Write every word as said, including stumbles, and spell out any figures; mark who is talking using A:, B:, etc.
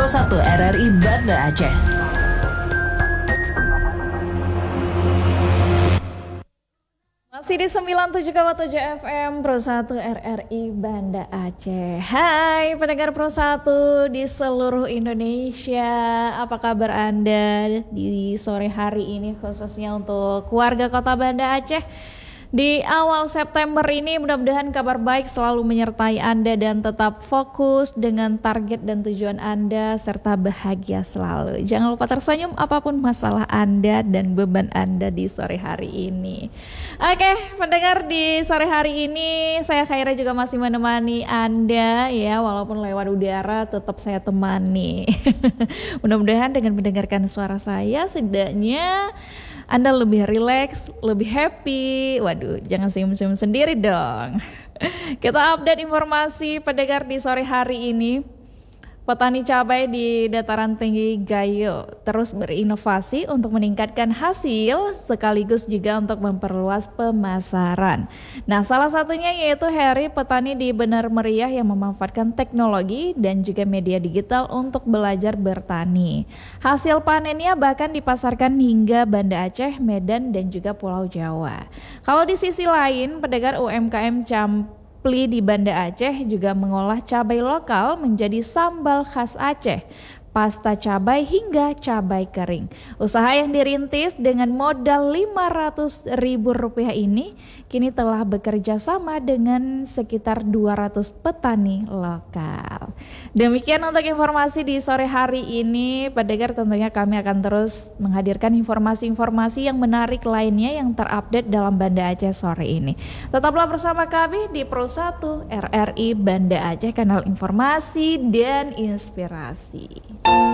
A: Pro satu R R I Banda Aceh.
B: Masih di sembilan puluh tujuh koma tujuh F M Pro satu R R I Banda Aceh. Hai pendengar Pro satu di seluruh Indonesia. Apa kabar Anda di sore hari ini, khususnya untuk warga Kota Banda Aceh? Di awal September ini mudah-mudahan kabar baik selalu menyertai Anda dan tetap fokus dengan target dan tujuan Anda serta bahagia selalu. Jangan lupa tersenyum apapun masalah Anda dan beban Anda di sore hari ini. Oke, pendengar, di sore hari ini saya Khaira juga masih menemani Anda ya, walaupun lewat udara tetap saya temani. Mudah-mudahan dengan mendengarkan suara saya setidaknya Anda lebih rileks, lebih happy. Waduh, jangan senyum-senyum sendiri dong. Kita update informasi pendengar di sore hari ini. Petani cabai di dataran tinggi Gayo terus berinovasi untuk meningkatkan hasil sekaligus juga untuk memperluas pemasaran. Nah, salah satunya yaitu Heri, petani di Benar Meriah yang memanfaatkan teknologi dan juga media digital untuk belajar bertani. Hasil panennya bahkan dipasarkan hingga Banda Aceh, Medan dan juga Pulau Jawa. Kalau di sisi lain, pendengar, U M K M Camp di Banda Aceh juga mengolah cabai lokal menjadi sambal khas Aceh, pasta cabai hingga cabai kering. Usaha yang dirintis dengan modal lima ratus ribu rupiah ini kini telah bekerja sama dengan sekitar dua ratus petani lokal. Demikian untuk informasi di sore hari ini. Pendengar, tentunya kami akan terus menghadirkan informasi-informasi yang menarik lainnya yang terupdate dalam Banda Aceh sore ini. Tetaplah bersama kami di Pro satu R R I Banda Aceh, kanal informasi dan inspirasi.